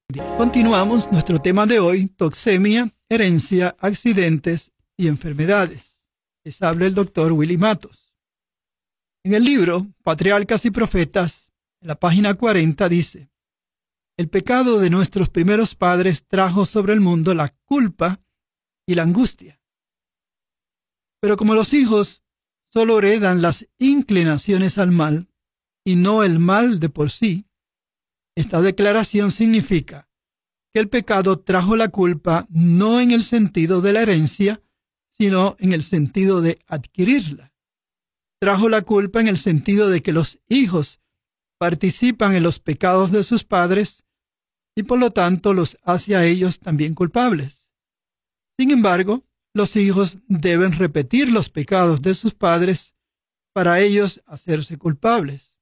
Continuamos nuestro tema de hoy, toxemia, herencia, accidentes y enfermedades. Les habla el doctor Willy Matos. En el libro Patriarcas y Profetas, en la página 40 dice: el pecado de nuestros primeros padres trajo sobre el mundo la culpa y la angustia. Pero como los hijos solo heredan las inclinaciones al mal y no el mal de por sí, esta declaración significa que el pecado trajo la culpa no en el sentido de la herencia, sino en el sentido de adquirirla. Trajo la culpa en el sentido de que los hijos participan en los pecados de sus padres y por lo tanto los hace a ellos también culpables. Sin embargo, los hijos deben repetir los pecados de sus padres para ellos hacerse culpables.